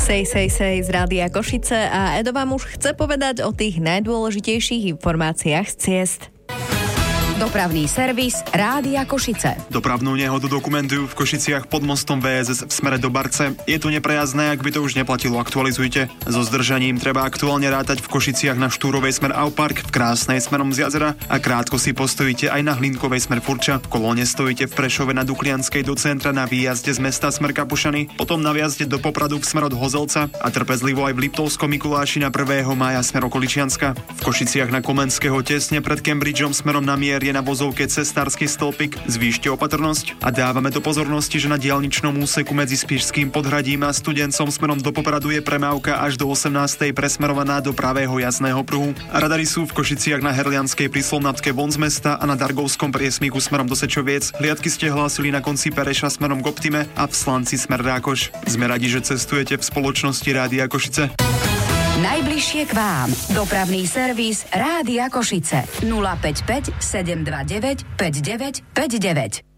Sej z Rádia Košice a Edo vám už chce povedať o tých najdôležitejších informáciách z ciest. Dopravný servis Rádia Košice. Dopravnú nehodu dokumentujú v Košiciach pod mostom VSS v smere do Barce. Je tu neprejazdné, ak by to už neplatilo, aktualizujte. So zdržaním treba aktuálne rátať v Košiciach na Štúrovej smer Aupark, v Krásnej smerom z jazera a krátko si postojíte aj na Hlinkovej smer Furča. V Kolóne stojíte v Prešove na Duklianskej do centra na výjazde z mesta smer Kapušany, potom na výjazde do Popradu v smer od Hozelca a trpezlivo aj v Liptovskom Mikuláši na 1. mája smer Okoličianska. V Košiciach na Komenského tesne pred Cambridgeom smerom na Mier je na vozovke cestársky stĺpik, zvýšte opatrnosť a dávame do pozornosti, že na diaľničnom úseku medzi Spišským Podhradím a Studencom smerom do Popradu je premávka až do 18. presmerovaná do pravého jazdného pruhu. Radary sú v Košiciach na Herlianskej pri Slovnatke von z mesta a na Dargovskom priesmyku smerom do Sečoviec. Hliadky ste hlásili na konci Pereša smerom k Optime a v Slanci smer Rákoš. Sme radi, že cestujete v spoločnosti Rádia Košice. Najbližšie k vám. Dopravný servis Rádia Košice. 055 729 5959.